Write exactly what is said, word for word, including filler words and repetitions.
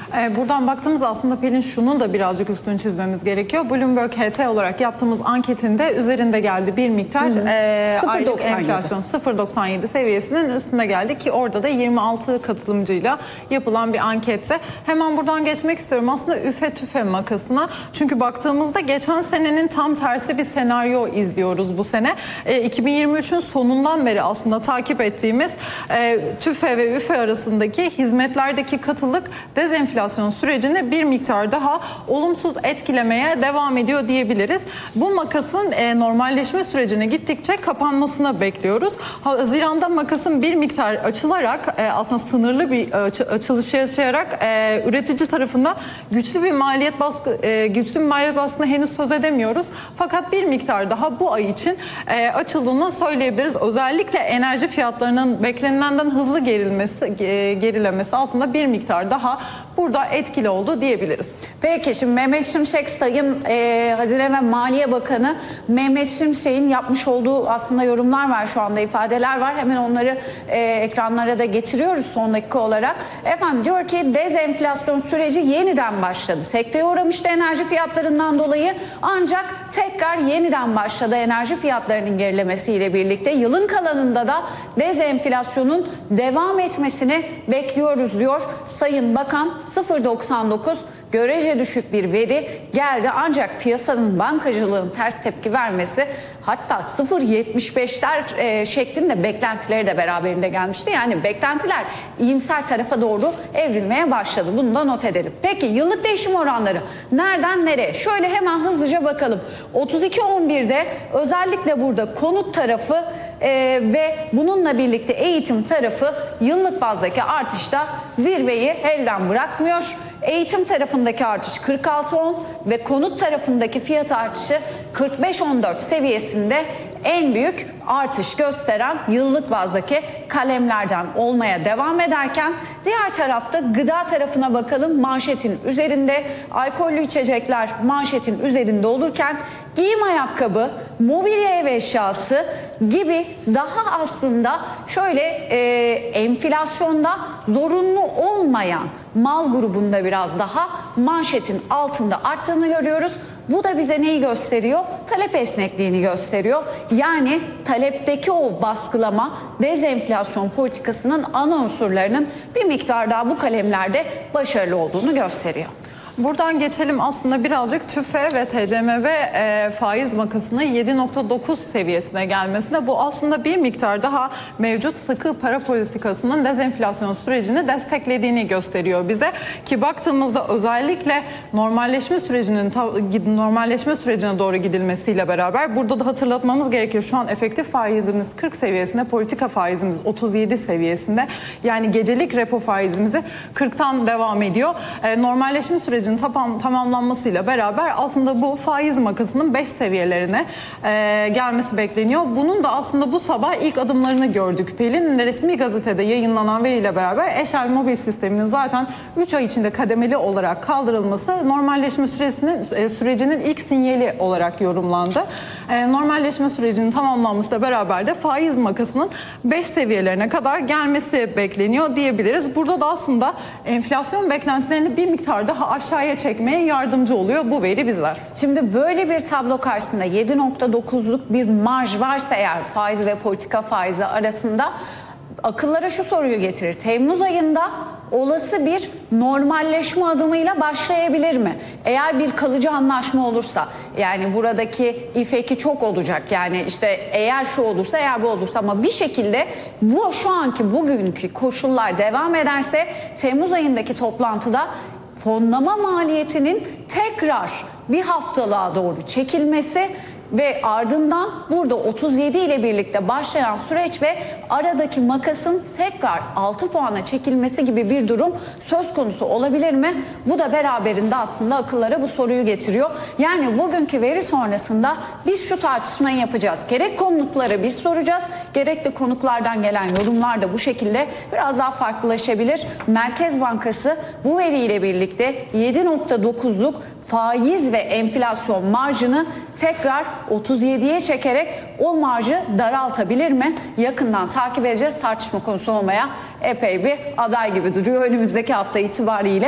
Buradan baktığımızda aslında Pelin şunun da birazcık üstünü çizmemiz gerekiyor. Bloomberg H T olarak yaptığımız anketinde üzerinde geldi bir miktar. Hı hı. E, aylık enflasyon sıfır virgül doksan yedi seviyesinin üstünde geldi ki orada da yirmi altı katılımcıyla yapılan bir ankette. Hemen buradan geçmek istiyorum aslında üfe tüfe makasına. Çünkü baktığımızda geçen senenin tam tersi bir senaryo izliyoruz bu sene. E, iki bin yirmi üçün sonundan beri aslında takip ettiğimiz e, tüfe ve üfe arasındaki hizmetlerdeki katılık dezenflasyon sürecini bir miktar daha olumsuz etkilemeye devam ediyor diyebiliriz. Bu makasın e, normalleşme sürecine gittikçe kapanmasını bekliyoruz. Haziran'da makasın bir miktar açılarak e, aslında sınırlı bir açı, açılış yaşayarak e, üretici tarafında güçlü bir maliyet baskı e, güçlü bir maliyet baskısına henüz söz edemiyoruz. Fakat bir miktar daha bu ay için e, açıldığını söyleyebiliriz. Özellikle enerji fiyatlarının beklenilenden hızlı gerilmesi, e, gerilemesi aslında bir miktar daha burada etkili oldu diyebiliriz. Peki şimdi Mehmet Şimşek Sayın e, Hazine ve Maliye Bakanı Mehmet Şimşek'in yapmış olduğu aslında yorumlar var, şu anda ifadeler var. Hemen onları e, ekranlara da getiriyoruz son dakika olarak. Efendim diyor ki dezenflasyon süreci yeniden başladı. Sekteye uğramıştı enerji fiyatlarından dolayı, ancak tekrar yeniden başladı enerji fiyatlarının gerilemesiyle birlikte. Yılın kalanında da dezenflasyonun devam etmesini bekliyoruz diyor Sayın Bakan. sıfır virgül doksan dokuz görece düşük bir veri geldi, ancak piyasanın bankacılığın ters tepki vermesi, hatta sıfır virgül yetmiş beşler e, şeklinde beklentileri de beraberinde gelmişti. Yani beklentiler iyimser tarafa doğru evrilmeye başladı. Bunu da not edelim. Peki yıllık değişim oranları nereden nereye? Şöyle hemen hızlıca bakalım. otuz iki on birde özellikle burada konut tarafı e, ve bununla birlikte eğitim tarafı yıllık bazdaki artışta zirveyi elden bırakmıyor. Eğitim tarafındaki artış kırk altı on ve konut tarafındaki fiyat artışı kırk beş on dört seviyesinde en büyük artış gösteren yıllık bazdaki kalemlerden olmaya devam ederken, diğer tarafta gıda tarafına bakalım. Manşetin üzerinde alkollü içecekler manşetin üzerinde olurken giyim ayakkabı, mobilya ev eşyası gibi daha aslında şöyle e, enflasyonda zorunlu olmayan mal grubunda biraz daha manşetin altında arttığını görüyoruz. Bu da bize neyi gösteriyor? Talep esnekliğini gösteriyor. Yani talepteki o baskılama dezenflasyon politikasının ana unsurlarının bir miktar daha bu kalemlerde başarılı olduğunu gösteriyor. Buradan geçelim aslında birazcık tüfe ve T C M B e, faiz makasının yedi nokta dokuz seviyesine gelmesine. Bu aslında bir miktar daha mevcut sıkı para politikasının dezenflasyon sürecini desteklediğini gösteriyor bize. Ki baktığımızda özellikle normalleşme sürecinin normalleşme sürecine doğru gidilmesiyle beraber burada da hatırlatmamız gerekir. Şu an efektif faizimiz kırk seviyesinde, politika faizimiz otuz yedi seviyesinde. Yani gecelik repo faizimizi kırktan devam ediyor. E, normalleşme sürecinin Tamam, tamamlanmasıyla beraber aslında bu faiz makasının beş seviyelerine e, gelmesi bekleniyor. Bunun da aslında bu sabah ilk adımlarını gördük. Pelin resmi gazetede yayınlanan veriyle beraber Eşel mobil sisteminin zaten üç ay içinde kademeli olarak kaldırılması normalleşme süresinin e, sürecinin ilk sinyali olarak yorumlandı. E, normalleşme sürecinin tamamlanmasıyla beraber de faiz makasının beş seviyelerine kadar gelmesi bekleniyor diyebiliriz. Burada da aslında enflasyon beklentilerini bir miktar daha aşağıya çekmeye yardımcı oluyor bu veri bizler. Şimdi böyle bir tablo karşısında yedi nokta dokuzluk bir marj varsa eğer faiz ve politika faizi arasında, akıllara şu soruyu getirir. Temmuz ayında olası bir normalleşme adımıyla başlayabilir mi? Eğer bir kalıcı anlaşma olursa, yani buradaki ifeki çok olacak, yani işte eğer şu olursa, eğer bu olursa, ama bir şekilde bu şu anki bugünkü koşullar devam ederse Temmuz ayındaki toplantıda fonlama maliyetinin tekrar bir haftalığa doğru çekilmesi ve ardından burada otuz yedi ile birlikte başlayan süreç ve aradaki makasın tekrar altı puana çekilmesi gibi bir durum söz konusu olabilir mi? Bu da beraberinde aslında akıllara bu soruyu getiriyor. Yani bugünkü veri sonrasında biz şu tartışmayı yapacağız. Gerek konuklara biz soracağız, gerek de konuklardan gelen yorumlar da bu şekilde biraz daha farklılaşabilir. Merkez Bankası bu veriyle birlikte yedi nokta dokuzluk faiz ve enflasyon marjını tekrar otuz yediye çekerek o marjı daraltabilir mi? Yakından takip edeceğiz. Tartışma konusu olmaya epey bir aday gibi duruyor önümüzdeki hafta itibariyle.